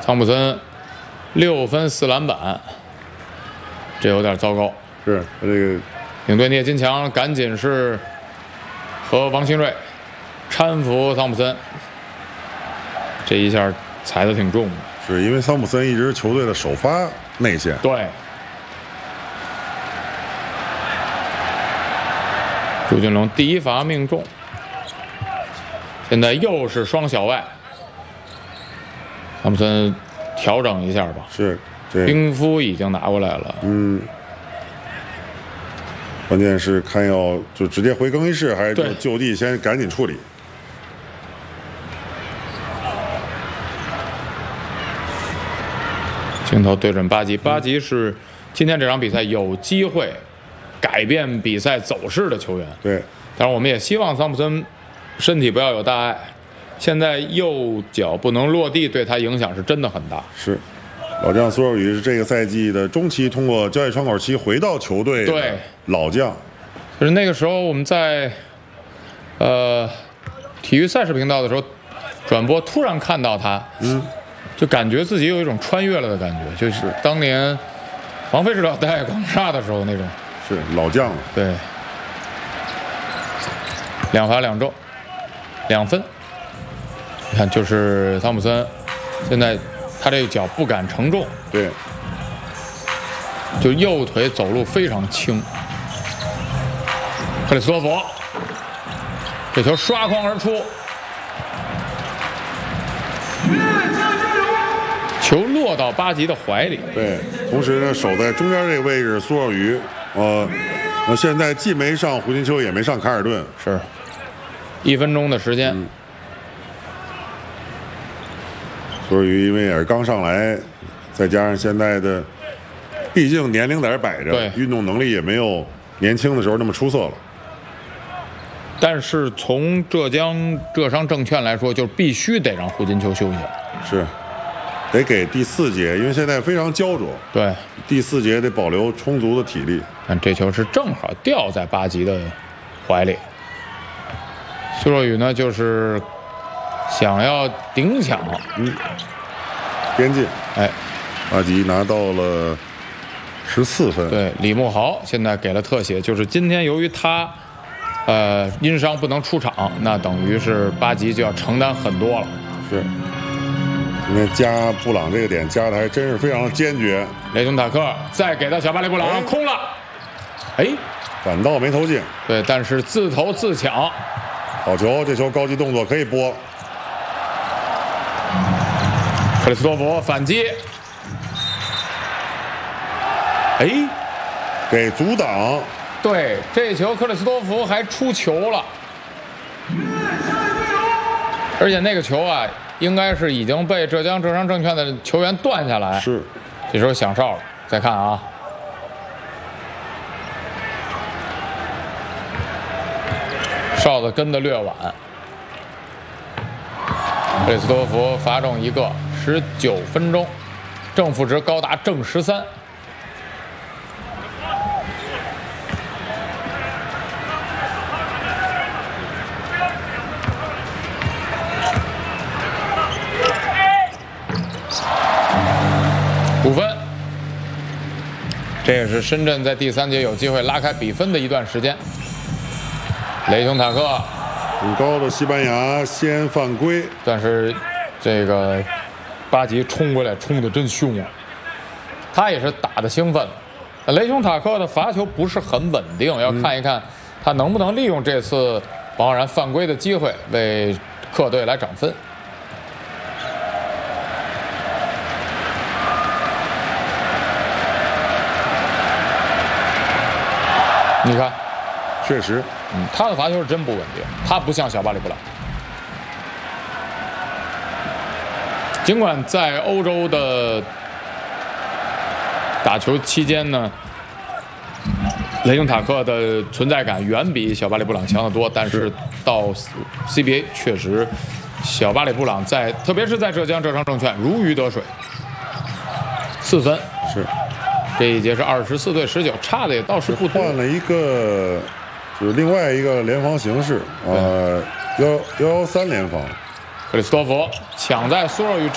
汤普森6分4篮板，这有点糟糕。 是这个领队聂金强赶紧是和王新瑞搀扶汤普森，这一下踩得挺重的。 是因为汤普森一直球队的首发内线。 对。朱俊龙第一罚命中，现在又是双小外。汤普森调整一下吧。 是，这冰敷已经拿过来了。 关键是看要就直接回更衣室，还是就地先赶紧处理。 镜头对准巴吉，巴吉是今天这场比赛有机会改变比赛走势的球员。 对， 当然我们也希望汤普森身体不要有大碍。现在右脚不能落地，对他影响是真的很大。 是，老将苏若宇是这个赛季的中期通过交易窗口期回到球队的老将。 就是那个时候我们在体育赛事频道的时候转播，突然看到他，就感觉自己有一种穿越了的感觉，就是当年王菲指导带广厦的时候那种。 是老将了。 对，2罚2中，2分。你看，就是汤普森，现在他这个脚不敢承重， 对， 就右腿走路非常轻。克里斯托弗，这球刷筐而出，球落到巴吉的怀里。 对，同时呢，守在中间这个位置，苏若宇，现在既没上胡金秋，也没上凯尔顿， 是1分钟的时间。 苏若宇因为也是刚上来，再加上现在的，毕竟年龄在这摆着，运动能力也没有年轻的时候那么出色了。 但是从浙商证券来说，就必须得让胡金秋休息。 是，得给第4节，因为现在非常焦灼。 对， 第4节得保留充足的体力。 但这球是正好掉在巴吉的怀里。苏若宇呢，就是想要顶抢， 边进， 哎， 巴吉拿到了14分。 对，李慕豪现在给了特写，就是今天由于他因伤不能出场，那等于是巴吉就要承担很多了。 是，今天加布朗这个点加的还真是非常坚决。 雷tun塔克再给到小巴黎布朗，空了，哎， 反倒没投进。 对，但是自投自抢， 好球，这球高级动作可以播。 克里斯托弗反击，哎， 给阻挡。 对，这球克里斯托弗还出球了，而且那个球啊，应该是已经被浙商证券的球员断下来。 是， 这时候响哨了，再看啊，哨子跟得略晚。克里斯托弗罚中1个，19分钟，正负值高达正13。5分，这也是深圳在第3节有机会拉开比分的一段时间。雷雄塔克很高的西班牙先犯规， 但是这个巴吉冲过来冲得真凶啊！他也是打得兴奋。雷雄塔克的罚球不是很稳定，要看一看他能不能利用这次王冉犯规的机会为客队来涨分。你看， 确实， 他的罚球是真不稳定，他不像小巴里布朗。尽管在欧洲的打球期间呢，雷雄塔克的存在感远比小巴里布朗强得多，但是到 CBA 确实，小巴里布朗特别是在浙商证券如鱼得水，4分是。 这一节是24对19，差的也倒是不多。 换了一个，就是另外一个联防形式，113联防。 克里斯托弗抢在苏若宇